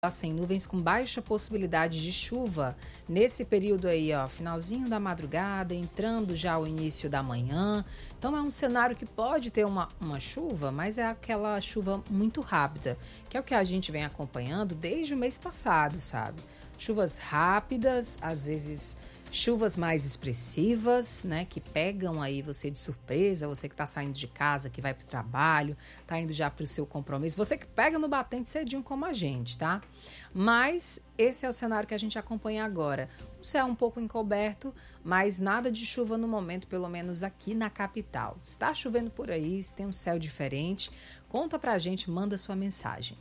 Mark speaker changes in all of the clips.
Speaker 1: sem nuvens com baixa possibilidade de chuva nesse período aí, ó, finalzinho da madrugada, entrando já o início da manhã. Então é um cenário que pode ter uma chuva, mas é aquela chuva muito rápida, que é o que a gente vem acompanhando desde o mês passado, sabe? Chuvas rápidas, às vezes chuvas mais expressivas, né, que pegam aí você de surpresa, você que está saindo de casa, que vai para o trabalho, está indo já para o seu compromisso, você que pega no batente cedinho como a gente, tá? Mas esse é o cenário que a gente acompanha agora. O céu um pouco encoberto, mas nada de chuva no momento, pelo menos aqui na capital. Está chovendo por aí, se tem um céu diferente, conta pra gente, manda sua mensagem.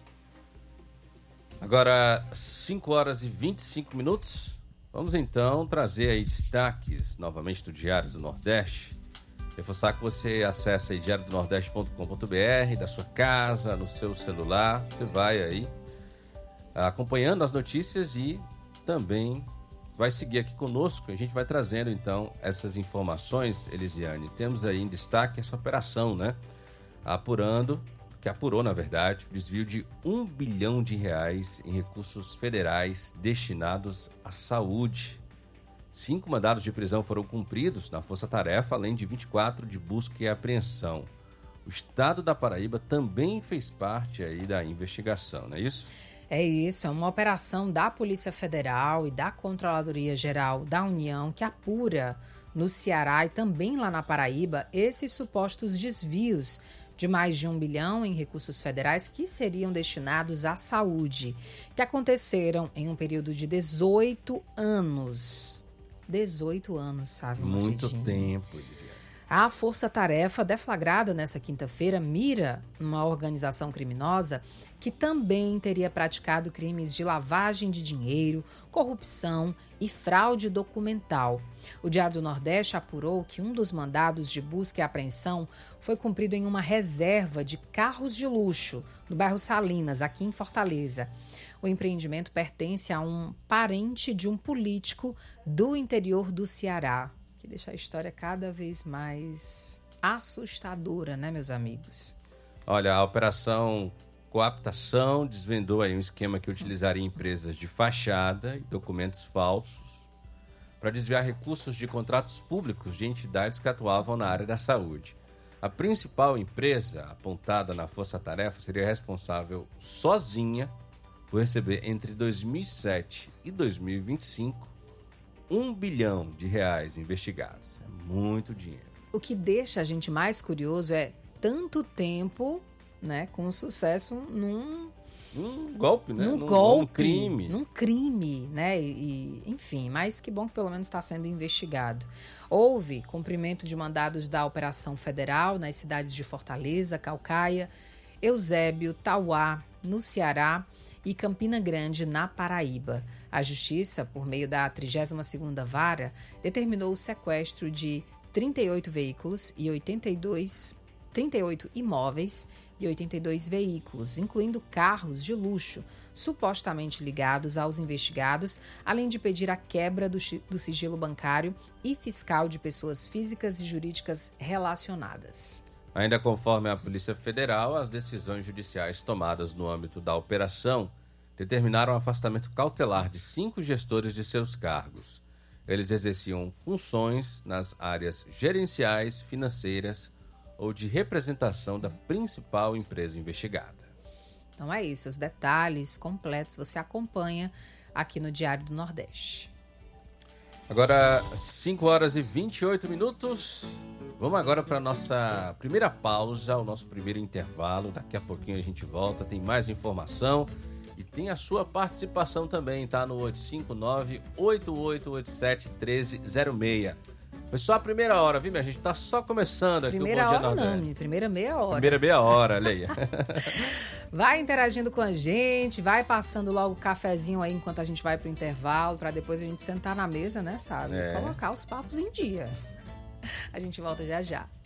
Speaker 2: Agora, 5 horas e 25 minutos. Vamos então trazer aí destaques novamente do Diário do Nordeste. Reforçar que você acessa aí diariodonordeste.com.br, da sua casa, no seu celular. Você vai aí acompanhando as notícias e também vai seguir aqui conosco. A gente vai trazendo então essas informações, Elisiane. Temos aí em destaque essa operação, né? Apurou, na verdade, o desvio de R$1 bilhão em recursos federais destinados à saúde. 5 mandados de prisão foram cumpridos na força-tarefa, além de 24 de busca e apreensão. O estado da Paraíba também fez parte aí da investigação, não é isso?
Speaker 1: É isso, é uma operação da Polícia Federal e da Controladoria Geral da União que apura no Ceará e também lá na Paraíba esses supostos desvios de mais de R$1 bilhão em recursos federais que seriam destinados à saúde, que aconteceram em um período de 18 anos. 18 anos, sabe?
Speaker 2: Muito tempo, dizia.
Speaker 1: A força-tarefa deflagrada nessa quinta-feira mira uma organização criminosa que também teria praticado crimes de lavagem de dinheiro, corrupção e fraude documental. O Diário do Nordeste apurou que um dos mandados de busca e apreensão foi cumprido em uma reserva de carros de luxo, no bairro Salinas, aqui em Fortaleza. O empreendimento pertence a um parente de um político do interior do Ceará, que deixa a história cada vez mais assustadora, né, meus amigos?
Speaker 2: Olha, a operação Coaptação desvendou aí um esquema que utilizaria empresas de fachada e documentos falsos para desviar recursos de contratos públicos de entidades que atuavam na área da saúde. A principal empresa apontada na força-tarefa seria responsável sozinha por receber entre 2007 e 2025 R$1 bilhão investigados. É muito dinheiro.
Speaker 1: O que deixa a gente mais curioso é tanto tempo, né, com sucesso num
Speaker 2: golpe, né?
Speaker 1: Num
Speaker 2: crime.
Speaker 1: Num crime, né? Enfim, mas que bom que pelo menos está sendo investigado. Houve cumprimento de mandados da Operação Federal nas cidades de Fortaleza, Caucaia, Eusébio, Tauá, no Ceará e Campina Grande, na Paraíba. A Justiça, por meio da 32ª Vara, determinou o sequestro de 38 veículos e 38 imóveis e 82 veículos, incluindo carros de luxo, supostamente ligados aos investigados, além de pedir a quebra do sigilo bancário e fiscal de pessoas físicas e jurídicas relacionadas.
Speaker 2: Ainda conforme a Polícia Federal, as decisões judiciais tomadas no âmbito da operação determinaram o afastamento cautelar de 5 gestores de seus cargos. Eles exerciam funções nas áreas gerenciais, financeiras ou de representação da principal empresa investigada.
Speaker 1: Então é isso, os detalhes completos você acompanha aqui no Diário do Nordeste.
Speaker 2: Agora, 5 horas e 28 minutos. Vamos agora para a nossa primeira pausa, o nosso primeiro intervalo. Daqui a pouquinho a gente volta, tem mais informação e tem a sua participação também, tá? No 859-8887-1306. Foi só a primeira hora, viu, minha gente? Tá só começando aqui
Speaker 1: primeira
Speaker 2: o Bom Dia
Speaker 1: hora
Speaker 2: Nordeste.
Speaker 1: não, primeira meia hora.
Speaker 2: Primeira meia hora, olha aí.
Speaker 1: Vai interagindo com a gente, vai passando logo o cafezinho aí enquanto a gente vai pro intervalo, para depois a gente sentar na mesa, né, sabe? E colocar os papos em dia. A gente volta já já.